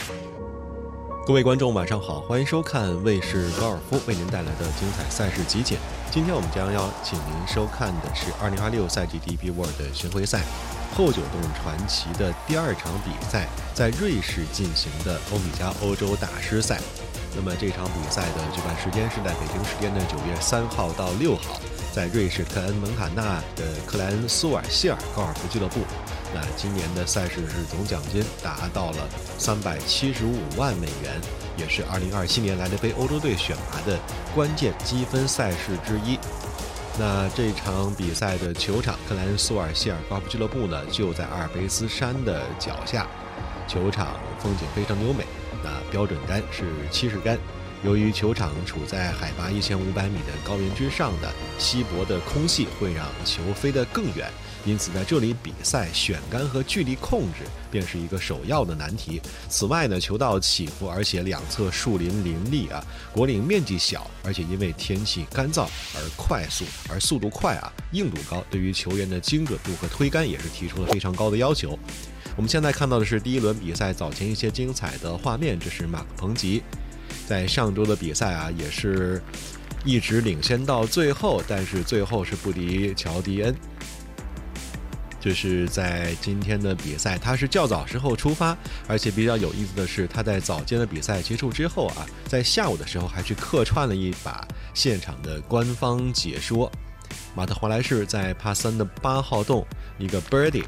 各位观众晚上好，欢迎收看卫视高尔夫为您带来的精彩赛事集锦。今天我们将邀请您收看的是2026赛季 DP World 巡回赛后九洞传奇的第二场比赛，在瑞士进行的欧米茄欧洲大师赛。那么这场比赛的举办时间是在北京时间的9月3号到6号，在瑞士克莱恩蒙塔纳的克莱恩苏尔谢尔高尔夫俱乐部。那今年的赛事是总奖金达到了375万美元，也是2027年莱德杯欧洲队选拔的关键积分赛事之一。那这场比赛的球场克莱恩苏尔谢尔高尔夫俱乐部呢，就在阿尔卑斯山的脚下，球场风景非常优美。那标准杆是70杆。由于球场处在海拔1500米的高原之上的稀薄的空气会让球飞得更远，因此在这里比赛选杆和距离控制便是一个首要的难题。此外呢，球道起伏，而且两侧树林林立啊，果岭面积小，而且因为天气干燥而速度快啊，硬度高，对于球员的精准度和推杆也是提出了非常高的要求。我们现在看到的是第一轮比赛早前一些精彩的画面，这是马克彭吉在上周的比赛啊，也是一直领先到最后，但是最后是不敌乔迪恩。这是在今天的比赛，他是较早时候出发，而且比较有意思的是，他在早间的比赛结束之后啊，在下午的时候还去客串了一把现场的官方解说。马特华莱士在帕3的8号洞一个 birdie，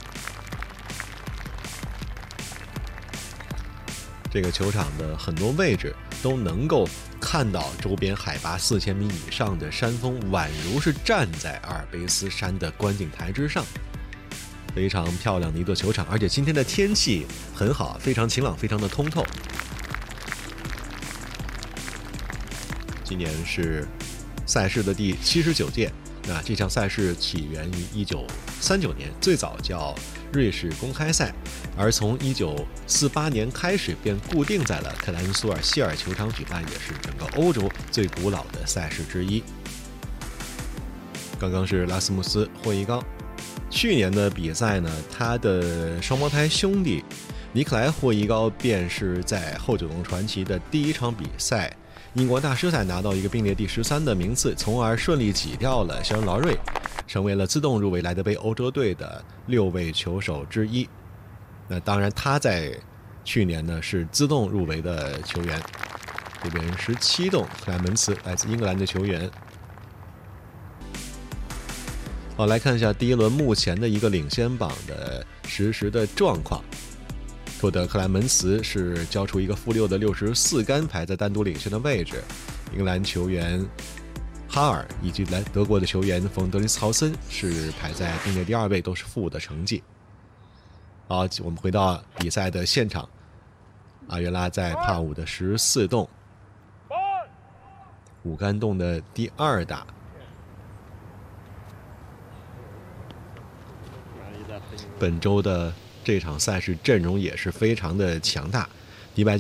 这个球场的很多位置都能够看到周边海拔4000米以上的山峰，宛如是站在阿尔卑斯山的观景台之上。非常漂亮的一座球场，而且今天的天气很好，非常晴朗，非常的通透。今年是赛事的第79届，那这项赛事起源于1939年，最早叫瑞士公开赛，而从1948年开始便固定在了克莱恩苏尔谢尔球场举办，也是整个欧洲最古老的赛事之一。刚刚是拉斯穆斯·霍伊高。去年的比赛呢，他的双胞胎兄弟尼克莱·霍伊高便是在后九洞传奇的第一场比赛英国大师赛拿到一个并列第13的名次，从而顺利挤掉了肖恩·劳瑞，成为了自动入围莱德杯欧洲队的6位球手之一。那当然他在去年呢是自动入围的球员。这边17洞克莱门茨来自英格兰的球员。好，来看一下第一轮目前的一个领先榜的实时的状况。托德克莱门茨是交出一个-6的64杆，排在单独领先的位置。英格兰球员哈尔以及来德国的球员冯德林斯豪森是排在并列第2位，都是负的成绩。好，我们回到比赛的现场。阿约拉在帕5的14洞5杆洞的第2打。本周的这场赛事阵容也是非常的强大，